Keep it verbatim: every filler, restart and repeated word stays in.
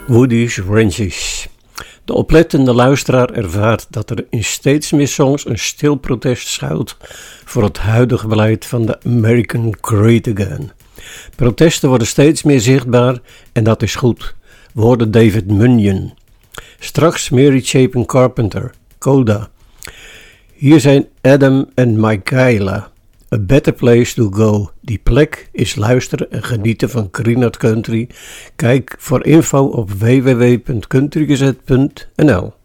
Woody's Ranges. De oplettende luisteraar ervaart dat er in steeds meer songs een stil protest schuilt voor het huidige beleid van de American Great Again. Protesten worden steeds meer zichtbaar en dat is goed, woorden David Munyon. Straks Mary Chapin Carpenter, Coda. Hier zijn Adam en Michaela. A Better Place to Go. Die plek is luisteren en genieten van Kreenert Country. Kijk voor info op w w w punt countrygazette punt n l.